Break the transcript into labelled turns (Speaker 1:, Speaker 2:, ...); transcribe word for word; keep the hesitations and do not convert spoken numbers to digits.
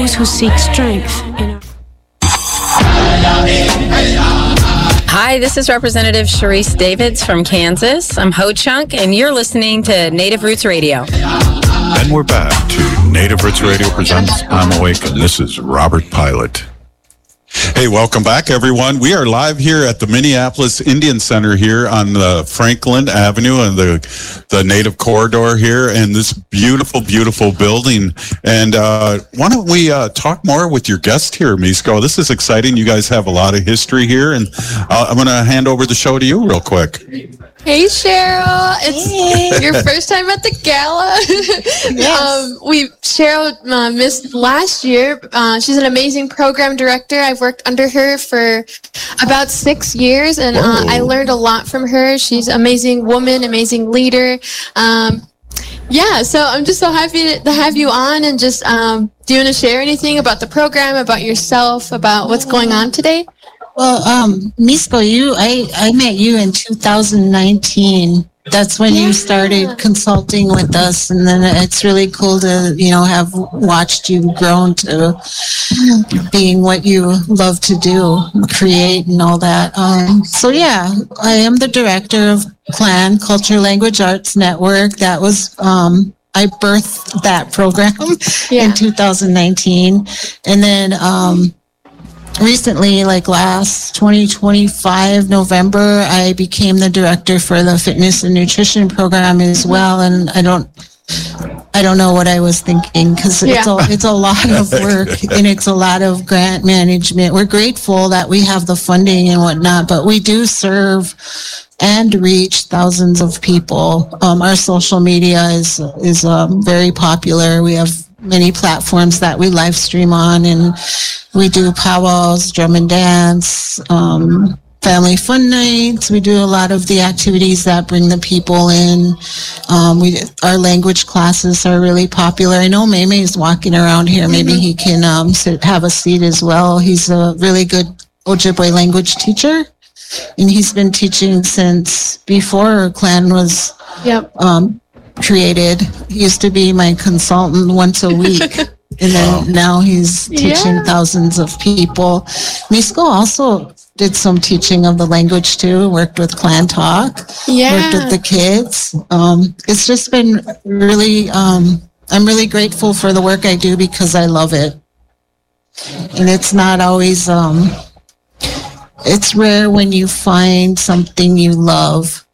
Speaker 1: those who seek strength in our...
Speaker 2: Hi, this is Representative Sharice Davids from Kansas. I'm Ho Chunk, and you're listening to Native Roots Radio.
Speaker 3: And we're back to Native Roots Radio presents I'm Awake, and this is Robert Pilot. Hey, welcome back, everyone. We are live here at the Minneapolis Indian Center here on the Franklin Avenue and the the Native Corridor here, and this beautiful, beautiful building. And uh, why don't we uh, talk more with your guest here, Misko? This is exciting. You guys have a lot of history here, and uh, I'm going to hand over the show to you real quick.
Speaker 4: Hey, Cheryl. It's hey. Your first time at the gala. Yes. um, we Cheryl uh, missed last year. Uh, she's an amazing program director. I've worked under her for about six years, and uh, I learned a lot from her. She's an amazing woman, amazing leader. Um, yeah, so I'm just so happy to have you on. And just, um, do you want to share anything about the program, about yourself, about what's going on today?
Speaker 5: Well, um, Misko, you, I, I met you in two thousand nineteen. That's when yeah. you started consulting with us, and then it's really cool to, you know, have watched you grown to being what you love to do, create and all that. Um, so yeah, I am the director of CLAN, Culture, Language, Arts Network. That was, um, I birthed that program yeah. in two thousand nineteen. And then, um, recently, like last twenty twenty-five November, I became the director for the fitness and nutrition program as well. And I don't, I don't know what I was thinking, because yeah. it's a, it's a lot of work and it's a lot of grant management. We're grateful that we have the funding and whatnot, but we do serve and reach thousands of people. Um, our social media is is um, very popular. We have many platforms that we live stream on, and we do powwows, drum and dance, um, family fun nights. We do a lot of the activities that bring the people in. Um, we our language classes are really popular. I know Meme is walking around here. Maybe he can um, sit, have a seat as well. He's a really good Ojibwe language teacher, and he's been teaching since before CLAN was
Speaker 4: yep.
Speaker 5: um, created. He used to be my consultant once a week. And then now he's teaching yeah. thousands of people. Misko also did some teaching of the language too, worked with CLAN Talk,
Speaker 4: yeah.
Speaker 5: worked with the kids. Um, it's just been really, um, I'm really grateful for the work I do because I love it. And it's not always, um, it's rare when you find something you love